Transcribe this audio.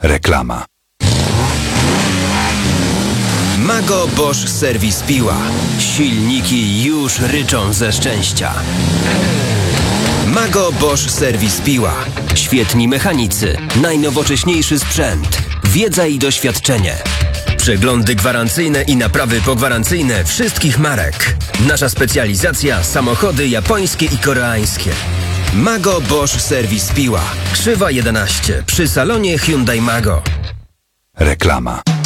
Reklama. Mago Bosch Serwis Piła. Silniki już ryczą ze szczęścia. Mago Bosch Serwis Piła. Świetni mechanicy, najnowocześniejszy sprzęt, wiedza i doświadczenie. Przeglądy gwarancyjne i naprawy pogwarancyjne wszystkich marek. Nasza specjalizacja: samochody japońskie i koreańskie. Mago Bosch Serwis Piła. Krzywa 11 przy salonie Hyundai Mago. Reklama.